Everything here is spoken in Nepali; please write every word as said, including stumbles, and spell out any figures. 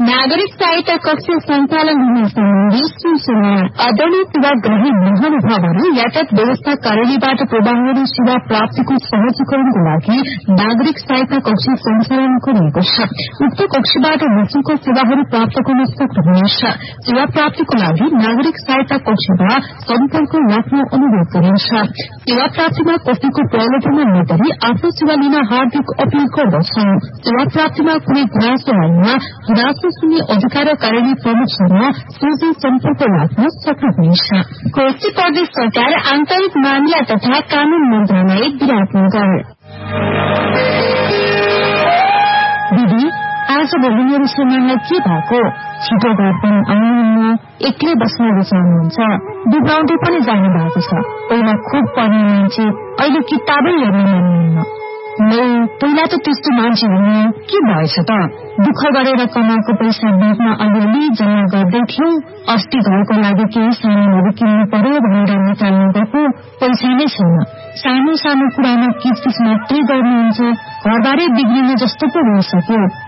नागरिक सहायता कक्ष सञ्चालन हुने सम्बन्धी सूचना। आदरणीय सेवाग्राही महानुभावहरू, यातायात व्यवस्था कार्यालयबाट प्रवाहहरू सेवा प्राप्तिको सहजीकरणको लागि नागरिक सहायता कक्ष सञ्चालन गरिएको छ। उक्त कक्षबाट निशुल्क सेवाहरू प्राप्त गर्न सक्नुहुनेछ। सेवा प्राप्तिको लागि नागरिक सहायता कक्षमा सम्पर्क राख्न अनुरोध गरिन्छ। सेवा प्राप्तिमा कसैको प्रलोभनमा नपरी आफ्नो सेवा लिन हार्दिक अपील गर्दछौ। सेवा प्राप्तिमा कुनै गुनासो आएमा गुनासो सुन्ने अधिकार कार्यालय प्रमुखसँग सोझै सम्पर्क राख्न सक्नुहुनेछ। कोशी प्रदेश सरकार आन्तरिक मामिला तथा कानून मन्त्रालय विराटनगर। दिदी, आज भोलि मेरो श्रीमानलाई के भएको? छिटो घर पनि आउनुहुन्न, एक्लै बस्न रुचाउनुहुन्छ, बिग्राउँदै पनि जानु भएको छ। पहिला खुब पढ्ने मान्छे, अहिले किताबै हेर्न मान्नुहुन्न। मै पहिला त त्यस्तो मान्छे हुनु, के भएछ त? दुःख गरेर कमाएको पैसा बिचमा अलिअलि जम्मा गर्दै थियौ। अस्ति घरको लागि केही सामानहरू किन्नु पर्यो भनेर निकाल्नु गएको पैसा नै छैन। सानो सानो कुरामा किचकिच मात्रै गर्नुहुन्छ। घरबारै बिग्रिने जस्तो पो भइसक्यो।